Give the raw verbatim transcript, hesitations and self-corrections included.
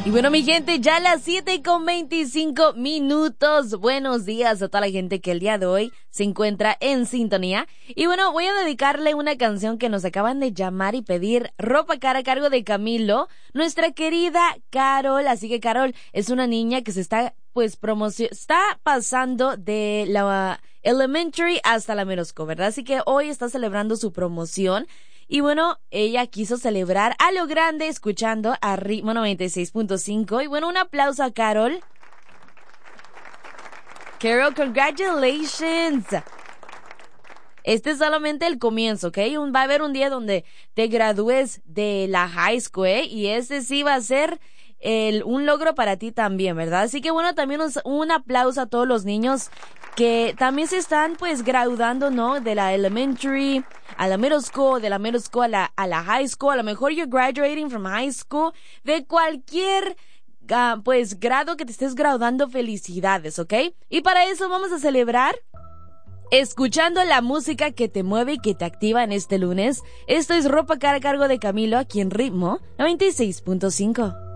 Y bueno, mi gente, ya a las siete con veinticinco minutos. Buenos días a toda la gente que el día de hoy se encuentra en sintonía. Y bueno, voy a dedicarle una canción que nos acaban de llamar y pedir, Ropa Cara, a cargo de Camilo, nuestra querida Carol. Así que Carol es una niña que se está, pues, promoción, está pasando de la elementary hasta la middle school, ¿verdad? Así que hoy está celebrando su promoción. Y bueno, ella quiso celebrar a lo grande escuchando a Ritmo noventa y seis punto cinco. Y bueno, un aplauso a Carol. Carol, congratulations. Este es solamente el comienzo, ¿ok? Un, va a haber un día donde te gradúes de la high school, ¿eh? Y ese sí va a ser el, un logro para ti también, ¿verdad? Así que bueno, también un, un aplauso a todos los niños que también se están pues graduando, ¿no? De la elementary a la middle school, de la middle school a la, a la high school. A lo mejor you're graduating from high school, de cualquier uh, pues grado que te estés graduando. Felicidades, ¿ok? Y para eso vamos a celebrar escuchando la música que te mueve y que te activa en este lunes. Esto es Ropa Cara a cargo de Camilo, aquí en Ritmo noventa y seis punto cinco.